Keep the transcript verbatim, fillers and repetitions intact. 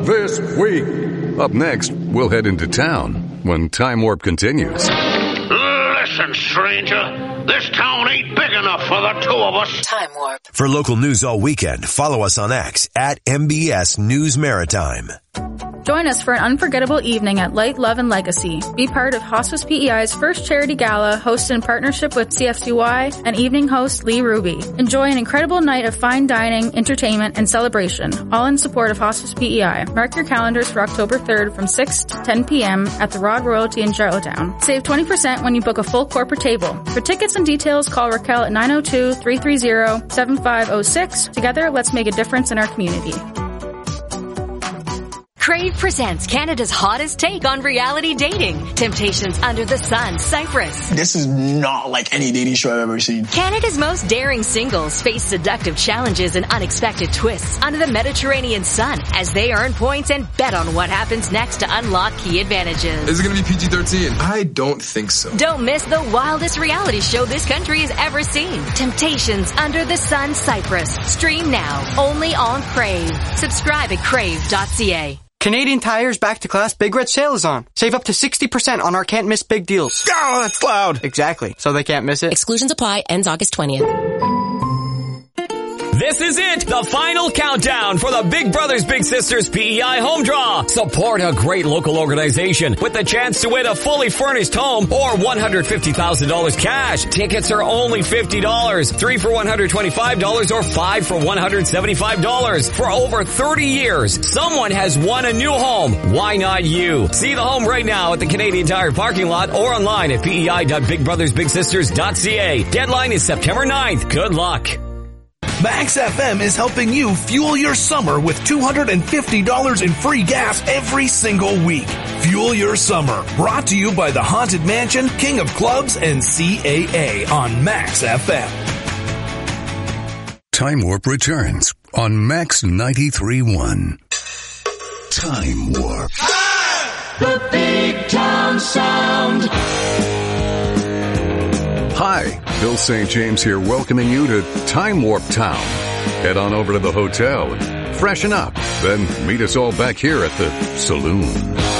this week. Up next, we'll head into town when Time Warp continues. Listen, stranger, this town ain't big enough for the two of us. Time Warp. For local news all weekend, follow us on X at M B S News Maritime. Join us for an unforgettable evening at Light, Love, and Legacy. Be part of Hospice P E I's first charity gala, hosted in partnership with C F C Y and evening host Lee Ruby. Enjoy an incredible night of fine dining, entertainment, and celebration, all in support of Hospice P E I. Mark your calendars for October third from six to ten p.m. at the Rod Royalty in Charlottetown. Save twenty percent when you book a full corporate table. For tickets and details, call Raquel at nine oh two, three three zero, seven five oh six. Together, let's make a difference in our community. Crave presents Canada's hottest take on reality dating. Temptations Under the Sun, Cyprus. This is not like any dating show I've ever seen. Canada's most daring singles face seductive challenges and unexpected twists under the Mediterranean sun as they earn points and bet on what happens next to unlock key advantages. Is it going to be P G thirteen? I don't think so. Don't miss the wildest reality show this country has ever seen. Temptations Under the Sun, Cyprus. Stream now, only on Crave. Subscribe at crave dot c a. Canadian Tire's Back to Class Big Red Sale is on. Save up to sixty percent on our can't miss big deals. Oh, that's loud. Exactly. So they can't miss it. Exclusions apply. Ends August twentieth. This is it, the final countdown for the Big Brothers Big Sisters P E I Home Draw. Support a great local organization with the chance to win a fully furnished home or one hundred fifty thousand dollars cash. Tickets are only fifty dollars, three for one hundred twenty-five dollars or five for one hundred seventy-five dollars. For over thirty years, someone has won a new home. Why not you? See the home right now at the Canadian Tire parking lot or online at p e i dot big brothers big sisters dot c a. Deadline is September ninth. Good luck. Max F M is helping you fuel your summer with two hundred fifty dollars in free gas every single week. Fuel your summer. Brought to you by the Haunted Mansion, King of Clubs, and C A A on Max F M. Time Warp returns on Max ninety-three point one. Time Warp. The Big Town Sound. Hi, Bill Saint James here, welcoming you to Time Warp Town. Head on over to the hotel and freshen up, then meet us all back here at the saloon.